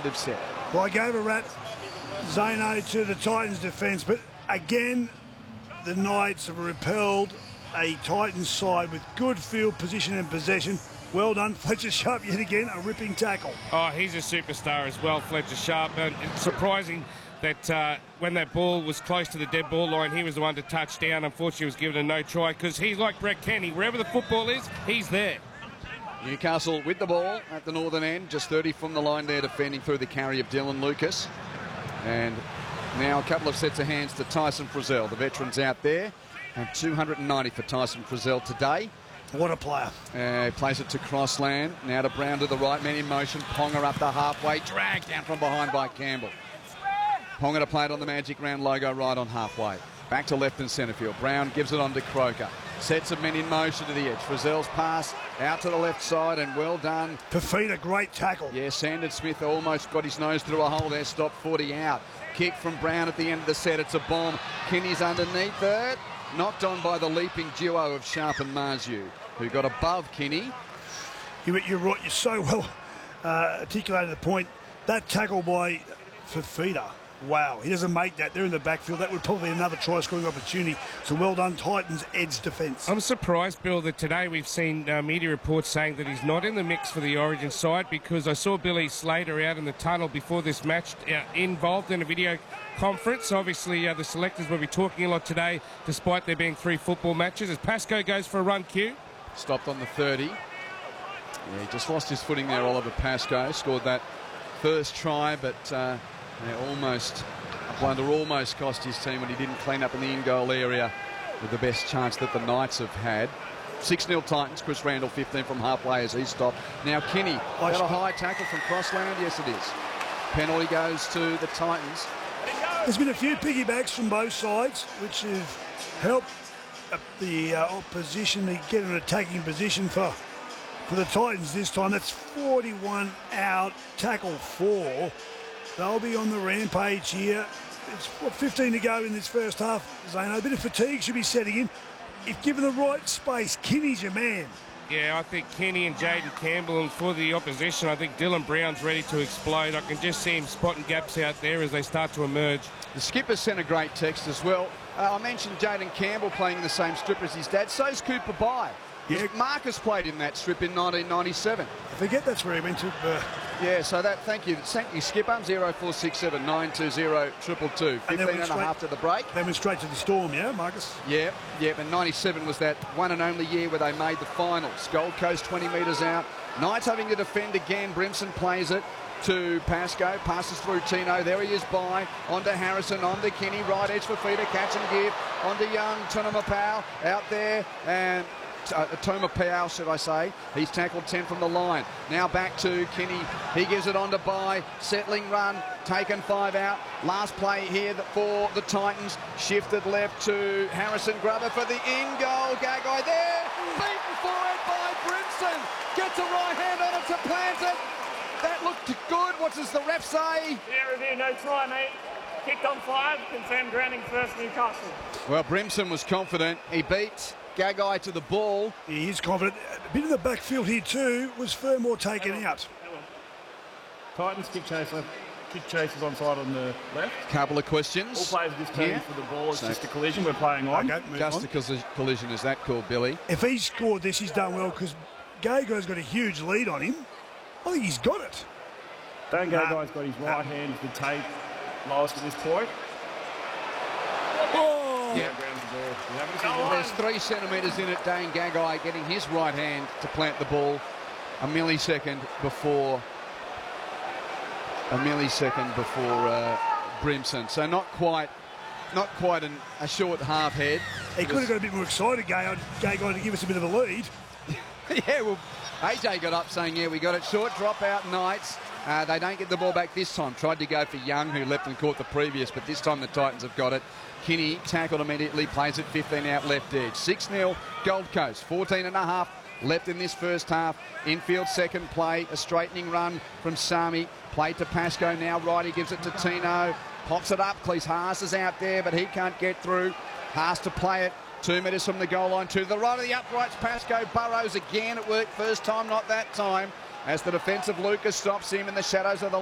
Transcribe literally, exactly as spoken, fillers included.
end of set. Well, I gave a rat, Zano, to the Titans defence, but again, the Knights have repelled a Titans side with good field position and possession. Well done, Fletcher Sharp yet again, a ripping tackle. Oh, he's a superstar as well, Fletcher Sharp. And it's surprising that uh, when that ball was close to the dead ball line, he was the one to touch down. Unfortunately, he was given a no try because he's like Brett Kenny. Wherever the football is, he's there. Newcastle with the ball at the northern end, just thirty from the line there, defending through the carry of Dylan Lucas. And now a couple of sets of hands to Tyson Frizell. The veteran's out there, and two hundred ninety for Tyson Frizell today. What a player. Uh, he plays it to Crossland. Now to Brown to the right, man in motion. Ponga up the halfway, dragged down from behind by Campbell. Ponga to play it on the Magic Round logo right on halfway. Back to left and centre field. Brown gives it on to Croker. Sets of men in motion to the edge. Frizell's pass out to the left side, and well done. Fafita, great tackle. Yeah, Sandon Smith almost got his nose through a hole there. Stopped forty out. Kick from Brown at the end of the set. It's a bomb. Kinney's underneath it. Knocked on by the leaping duo of Sharp and Marzu, who got above Kinney. You, you're right. You're so well uh, articulated the point. That tackle by Fafita. Wow, he doesn't make that. They're in the backfield. That would probably be another try-scoring opportunity. So well done, Titans' edge defence. I'm surprised, Bill, that today we've seen uh, media reports saying that he's not in the mix for the Origin side, because I saw Billy Slater out in the tunnel before this match, uh, involved in a video conference. Obviously, uh, the selectors will be talking a lot today, despite there being three football matches. As Pascoe goes for a run, Q. Stopped on the thirty. Yeah, he just lost his footing there, Oliver Pascoe. Scored that first try, but... Uh, Yeah, almost, a blunder almost cost his team when he didn't clean up in the in-goal area with the best chance that the Knights have had. six nil Titans. Chris Randall, fifteen from halfway as he stopped. Now Kinney, got a high tackle from Crossland. Yes, it is. Penalty goes to the Titans. There's been a few piggybacks from both sides, which have helped the uh, opposition to get an attacking position for, for the Titans this time. That's forty-one out, tackle four. They'll be on the rampage here. It's what, fifteen to go in this first half. Zano, a bit of fatigue should be setting in. If given the right space, Kinney's your man. Yeah, I think Kenny and Jaden Campbell, and for the opposition, I think Dylan Brown's ready to explode. I can just see him spotting gaps out there as they start to emerge. The skipper sent a great text as well. Uh, I mentioned Jaden Campbell playing in the same strip as his dad. So's Cooper Bye. Yeah. Marcus played in that strip in nineteen ninety-seven. I forget that's where he went to. Uh, yeah, so that, thank you. Thank you, Skipper. zero four six seven nine two zero two two two. fifteen and, and a half to the break. They went straight to the Storm, yeah, Marcus? Yeah, yeah, but ninety-seven was that one and only year where they made the finals. Gold Coast twenty metres out. Knights having to defend again. Brimson plays it to Pascoe, passes through Tino. There he is by, onto Harrison, onto Kinney, right edge for Feeder, catch and give, onto Young, Tunama Powell, out there, and Uh, Toma Powell, should I say. He's tackled ten from the line. Now back to Kinney. He gives it on to Bye. Settling run. Taken five out. Last play here for the Titans. Shifted left to Harrison. Grubber for the in-goal. Gagai there. Beaten forward by Brimson. Gets a right hand on it to plant it. That looked good. What does the ref say? Yeah, review, no try, mate. Kicked on five. Confirmed grounding first, Newcastle. Well, Brimson was confident. He beat Gagai to the ball. He is confident. A bit in the backfield here too. Was Fermor taken out? Titans kick chaser. Kick chasers on side on the left. Couple of questions. All players this turn yeah. for the ball. It's so just a collision we're playing on. Okay, just on. a collision, is that called, Billy? If he scored this, he's done well, because Gagai's got a huge lead on him. I think he's got it. Dan Gagai's got his right nah. hand, the tape lowest at this point. Oh! Yeah. There's three centimetres in it. Dane Gagai getting his right hand to plant the ball a millisecond before a millisecond before uh, Brimson. So not quite, not quite an, a short half head. He could have got a bit more excited, Gagai, Gagai, to give us a bit of a lead. Yeah, well, A J got up saying, yeah, we got it. Short drop out Knights. Uh, they don't get the ball back this time. Tried to go for Young, who left and caught the previous, but this time the Titans have got it. Kinney tackled immediately, plays it fifteen out left edge. six nil Gold Coast, fourteen and a half left in this first half. Infield second play, a straightening run from Sami. Played to Pascoe, now right, he gives it to Tino. Pops it up, Cleese Haas is out there, but he can't get through. Haas to play it, two metres from the goal line, to the right of the uprights. Pascoe burrows again, it worked first time, not that time, as the defensive Lucas stops him in the shadows of the